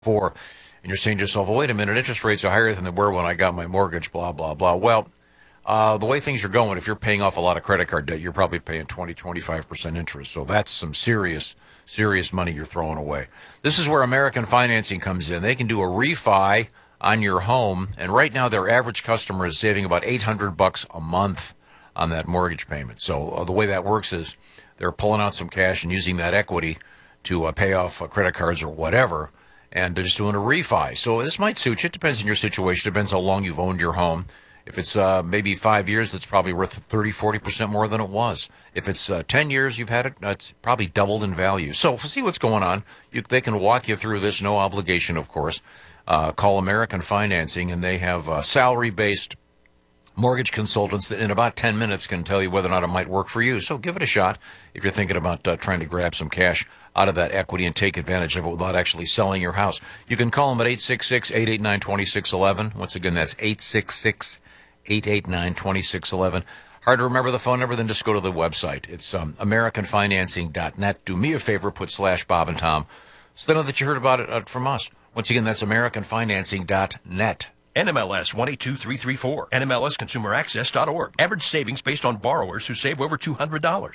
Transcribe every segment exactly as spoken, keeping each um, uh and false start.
for, and you're saying to yourself, well, wait a minute, interest rates are higher than they were when I got my mortgage, blah, blah, blah. Well, uh, the way things are going, if you're paying off a lot of credit card debt, you're probably paying twenty, twenty-five percent interest. So that's some serious, serious money you're throwing away. This is where American Financing comes in. They can do a refi on your home, and right now their average customer is saving about eight hundred bucks a month on that mortgage payment. So uh, the way that works is they're pulling out some cash and using that equity to uh, pay off uh, credit cards or whatever, and they're just doing a refi. So this might suit you. It depends on your situation. It depends how long you've owned your home. If it's uh, maybe five years, that's probably worth thirty, forty percent more than it was. If it's uh, ten years you've had it, that's probably doubled in value. So see what's going on. You, they can walk you through this, no obligation, of course. Uh, call American Financing, and they have uh, salary-based mortgage consultants that in about ten minutes can tell you whether or not it might work for you. So give it a shot if you're thinking about uh, trying to grab some cash out of that equity and take advantage of it without actually selling your house. You can call them at eight six six, eight eight nine, two six one one. Once again, that's eight six six, eight eight nine, two six one one. Hard to remember the phone number, then just go to the website. It's um, american financing dot net. Do me a favor, put slash Bob and Tom, so they know that you heard about it uh, from us. Once again, that's american financing dot net. N M L S one eight two three three four. N M L S consumer access dot org. Average savings based on borrowers who save over two hundred dollars.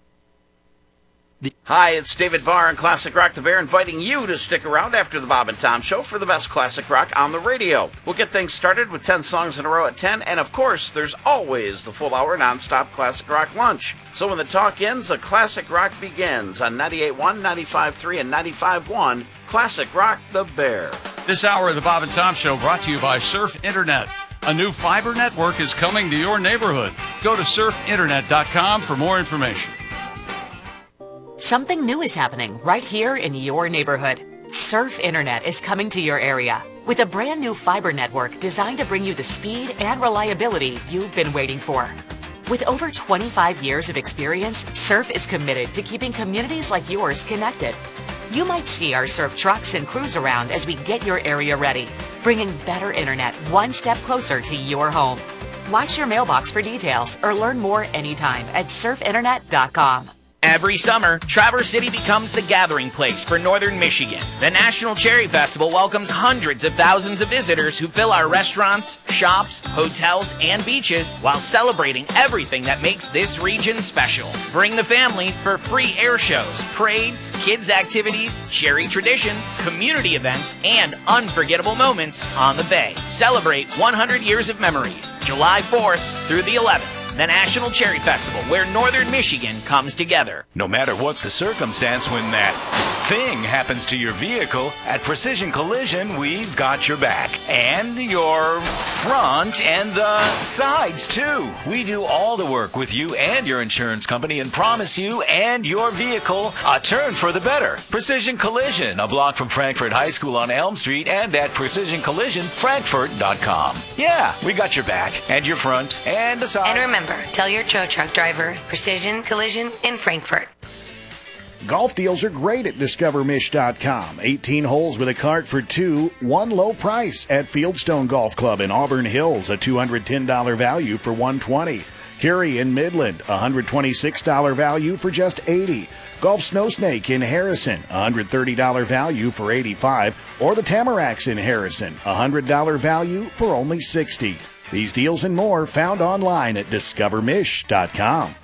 Hi, it's David Barr on Classic Rock the Bear, inviting you to stick around after the Bob and Tom Show for the best classic rock on the radio. We'll get things started with ten songs in a row at ten, and of course, there's always the full hour nonstop classic rock lunch. So when the talk ends, the classic rock begins on ninety-eight point one, ninety-five point three, and ninety-five point one. Classic Rock the Bear. This hour of the Bob and Tom Show brought to you by Surf Internet. A new fiber network is coming to your neighborhood. Go to surf internet dot com for more information. Something new is happening right here in your neighborhood. Surf Internet is coming to your area with a brand new fiber network designed to bring you the speed and reliability you've been waiting for. With over twenty-five years of experience, Surf is committed to keeping communities like yours connected. You might see our Surf trucks and crews around as we get your area ready, bringing better internet one step closer to your home. Watch your mailbox for details or learn more anytime at surf internet dot com. Every summer, Traverse City becomes the gathering place for Northern Michigan. The National Cherry Festival welcomes hundreds of thousands of visitors who fill our restaurants, shops, hotels, and beaches while celebrating everything that makes this region special. Bring the family for free air shows, parades, kids' activities, cherry traditions, community events, and unforgettable moments on the Bay. Celebrate one hundred years of memories, July fourth through the eleventh. The National Cherry Festival, where Northern Michigan comes together. No matter what the circumstance when that thing happens to your vehicle, at Precision Collision, we've got your back. And your front and the sides, too. We do all the work with you and your insurance company and promise you and your vehicle a turn for the better. Precision Collision, a block from Frankfort High School on Elm Street and at precision collision frankfort dot com. Yeah, we got your back and your front and the side. And remember, tell your tow truck driver, Precision Collision in Frankfort. Golf deals are great at discover mish dot com. eighteen holes with a cart for two, one low price at Fieldstone Golf Club in Auburn Hills, a two hundred ten dollars value for one hundred twenty dollars. Curie in Midland, a one hundred twenty-six dollars value for just eighty dollars. Golf Snow Snake in Harrison, a one hundred thirty dollars value for eighty-five dollars. Or the Tamaracks in Harrison, a one hundred dollars value for only sixty dollars. These deals and more found online at discover mish dot com.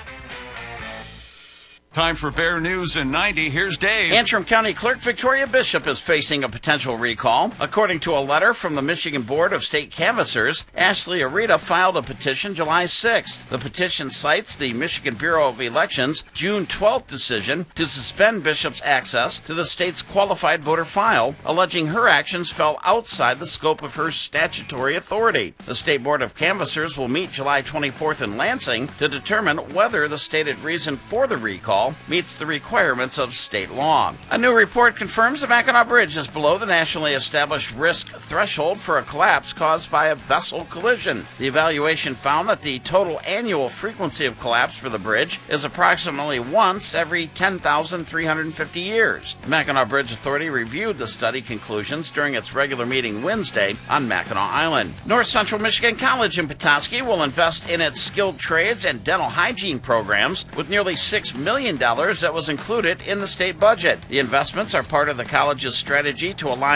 Time for Bear News in ninety. Here's Dave. Antrim County Clerk Victoria Bishop is facing a potential recall. According to a letter from the Michigan Board of State Canvassers, Ashley Arita filed a petition July sixth. The petition cites the Michigan Bureau of Elections' June twelfth decision to suspend Bishop's access to the state's qualified voter file, alleging her actions fell outside the scope of her statutory authority. The State Board of Canvassers will meet July twenty-fourth in Lansing to determine whether the stated reason for the recall meets the requirements of state law. A new report confirms the Mackinac Bridge is below the nationally established risk threshold for a collapse caused by a vessel collision. The evaluation found that the total annual frequency of collapse for the bridge is approximately once every ten thousand three hundred fifty years. The Mackinac Bridge Authority reviewed the study conclusions during its regular meeting Wednesday on Mackinac Island. North Central Michigan College in Petoskey will invest in its skilled trades and dental hygiene programs with nearly six million million dollars that was included in the state budget. The investments are part of the college's strategy to align